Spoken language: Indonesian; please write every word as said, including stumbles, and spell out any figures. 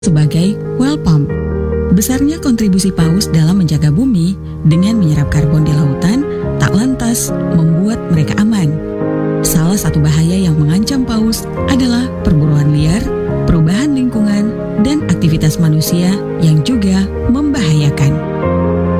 sebagai well pump. Besarnya kontribusi paus dalam menjaga bumi dengan menyerap karbon di lautan tak lantas membuat mereka aman. Salah satu bahaya yang mengancam paus adalah perburuan liar, perubahan lingkungan, dan aktivitas manusia yang juga membahayakan.